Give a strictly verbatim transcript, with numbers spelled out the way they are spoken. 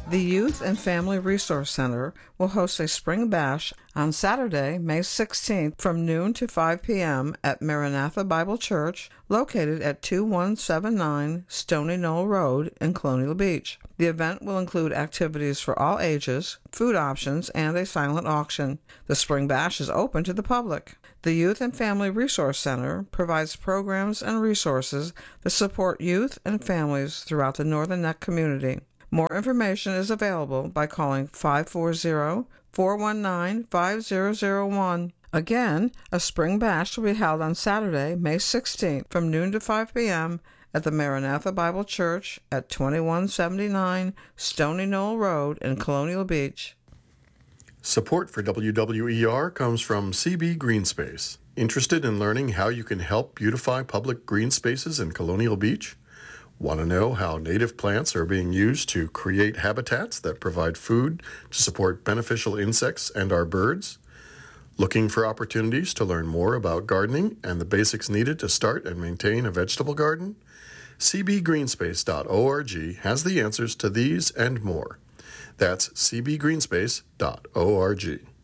The Youth and Family Resource Center will host a spring bash on Saturday, May sixteenth from noon to five p.m. at Maranatha Bible Church, located at two one seven nine Stony Knoll Road in Colonial Beach. The event will include activities for all ages, food options, and a silent auction. The spring bash is open to the public. The Youth and Family Resource Center provides programs and resources that support youth and families throughout the Northern Neck community. More information is available by calling five four zero, four one nine, five zero zero one. Again, a spring bash will be held on Saturday, May sixteenth from noon to five p.m. at the Maranatha Bible Church at twenty-one seventy-nine Stony Knoll Road in Colonial Beach. Support for W W E R comes from C B Greenspace. Interested in learning how you can help beautify public green spaces in Colonial Beach? Want to know how native plants are being used to create habitats that provide food to support beneficial insects and our birds? Looking for opportunities to learn more about gardening and the basics needed to start and maintain a vegetable garden? c b greenspace dot org has the answers to these and more. That's c b greenspace dot org.